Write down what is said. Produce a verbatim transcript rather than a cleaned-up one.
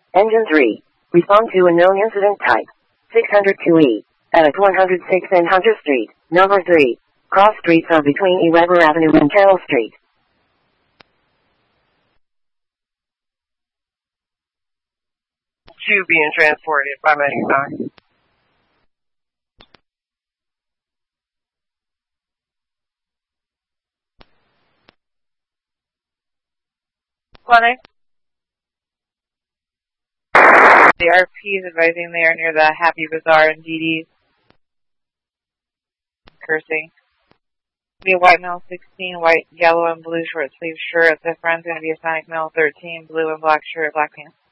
Engine three. Respond to unknown incident type. six hundred two E. At one oh six and Hunter Street, number three. Cross streets are between Weber Avenue and Channel Street. Two being transported by Medevac. Clinic. The R P is advising they are near the Happy Bazaar and D D's. Cursing. Be a white male sixteen, white, yellow, and blue short sleeve shirt. At the front's going to be a Sonic male thirteen, blue and black shirt, black pants.